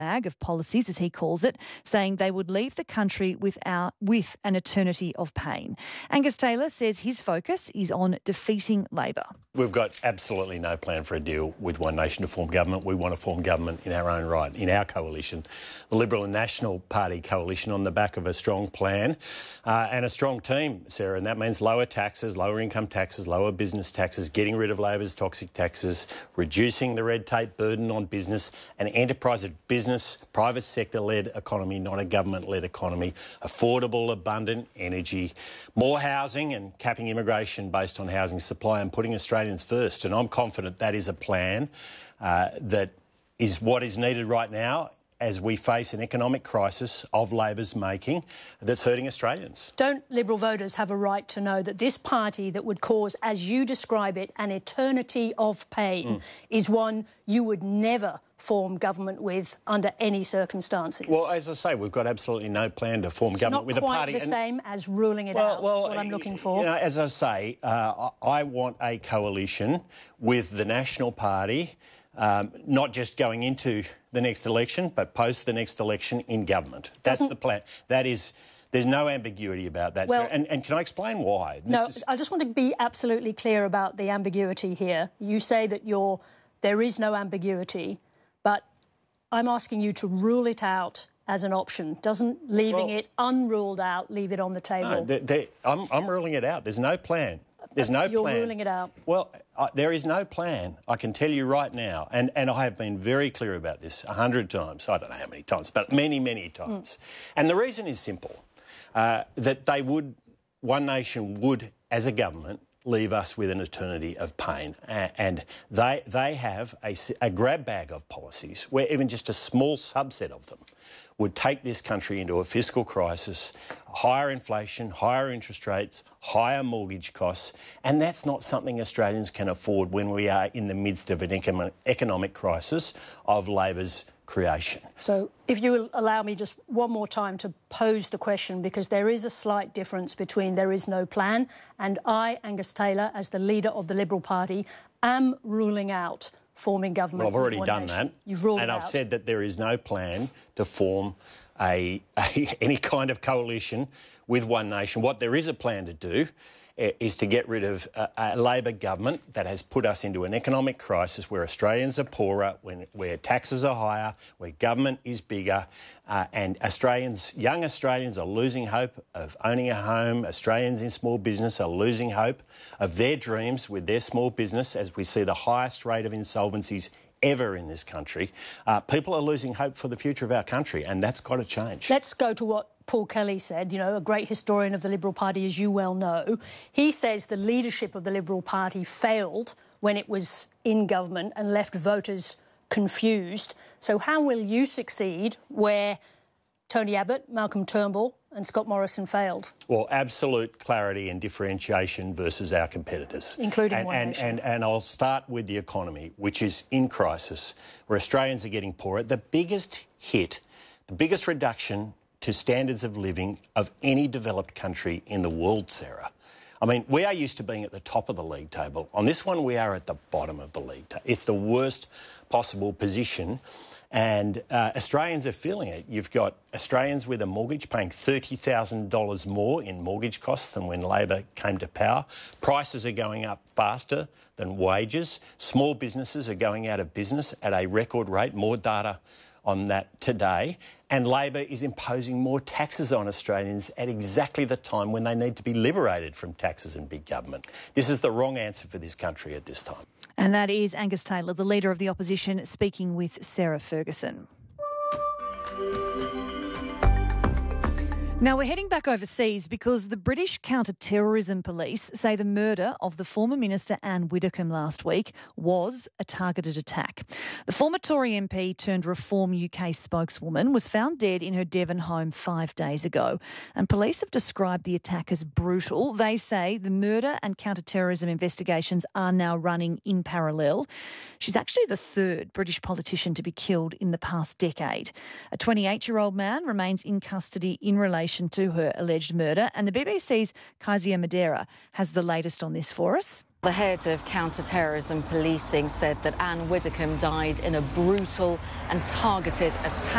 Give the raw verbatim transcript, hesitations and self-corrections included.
bag of policies, as he calls it, saying they would leave the country without, with an eternity of pain. Angus Taylor says his focus is on defeating Labor. We've got absolutely no plan for a deal with One Nation to form government. We want to form government in our own right, in our coalition, the Liberal and National Party coalition, on the back of a strong plan uh, and a strong team, Sarah, and that means lower taxes, lower income taxes, lower business taxes, getting rid of Labor's toxic taxes, reducing the red tape burden on business, an enterprise business, private sector-led economy, not a government-led economy, affordable, abundant energy, more housing and capping immigration based on housing supply and putting Australians first. And I'm confident that is a plan uh, that is what is needed right now as we face an economic crisis of Labor's making that's hurting Australians. Don't Liberal voters have a right to know that this party that would cause, as you describe it, an eternity of pain mm. is one you would never form government with under any circumstances? Well, as I say, we've got absolutely no plan to form it's government with a party. It's not quite the same as ruling it well, out, well, is what I'm looking for. You know, as I say, uh, I want a coalition with the National Party, um, not just going into the next election, but post the next election in government. That's Doesn't... the plan. That is... There's no ambiguity about that. Well, Sarah. And, and can I explain why? This no, is... I just want to be absolutely clear about the ambiguity here. You say that you're, there is no ambiguity, but I'm asking you to rule it out as an option. Doesn't leaving well, it unruled out leave it on the table? No, they, they, I'm, I'm ruling it out. There's no plan. There's no You're plan. You're ruling it out? Well, uh, there is no plan. I can tell you right now, and, and I have been very clear about this a hundred times. I don't know how many times, but many, many times. Mm. And the reason is simple, uh, that they would, One Nation would, as a government, leave us with an eternity of pain. And they they have a, a grab bag of policies where even just a small subset of them would take this country into a fiscal crisis, higher inflation, higher interest rates, higher mortgage costs, and that's not something Australians can afford when we are in the midst of an economic crisis of Labor's creation. So if you will allow me just one more time to pose the question, because there is a slight difference between there is no plan and I, Angus Taylor, as the leader of the Liberal Party, am ruling out forming government. Well, I've already done nation. that. You've ruled and it I've out. said that there is no plan to form a, a any kind of coalition with One Nation. What there is a plan to do is to get rid of a, a Labor government that has put us into an economic crisis where Australians are poorer, when, where taxes are higher, where government is bigger, uh, and Australians, young Australians are losing hope of owning a home. Australians in small business are losing hope of their dreams with their small business as we see the highest rate of insolvencies ever in this country. Uh, people are losing hope for the future of our country, and that's got to change. Let's go to what Paul Kelly said, you know, a great historian of the Liberal Party, as you well know. He says the leadership of the Liberal Party failed when it was in government and left voters confused. So how will you succeed where Tony Abbott, Malcolm Turnbull and Scott Morrison failed? Well, absolute clarity and differentiation versus our competitors. Including and, One and, Nation. And, and I'll start with the economy, which is in crisis, where Australians are getting poorer. The biggest hit, the biggest reduction to standards of living of any developed country in the world, Sarah. I mean, we are used to being at the top of the league table. On this one, we are at the bottom of the league table. It's the worst possible position. And uh, Australians are feeling it. You've got Australians with a mortgage paying thirty thousand dollars more in mortgage costs than when Labor came to power. Prices are going up faster than wages. Small businesses are going out of business at a record rate. More data on that today. And Labor is imposing more taxes on Australians at exactly the time when they need to be liberated from taxes and big government. This is the wrong answer for this country at this time. And that is Angus Taylor, the leader of the opposition, speaking with Sarah Ferguson. Now we're heading back overseas because the British Counter-Terrorism Police say the murder of the former Minister Anne Widdecombe last week was a targeted attack. The former Tory M P turned Reform U K spokeswoman was found dead in her Devon home five days ago, and police have described the attack as brutal. They say the murder and counter-terrorism investigations are now running in parallel. She's actually the third British politician to be killed in the past decade. A twenty-eight-year-old man remains in custody in relation to her alleged murder, and the B B C's Kezia Madera has the latest on this for us. The head of counter-terrorism policing said that Anne Widdecombe died in a brutal and targeted attack.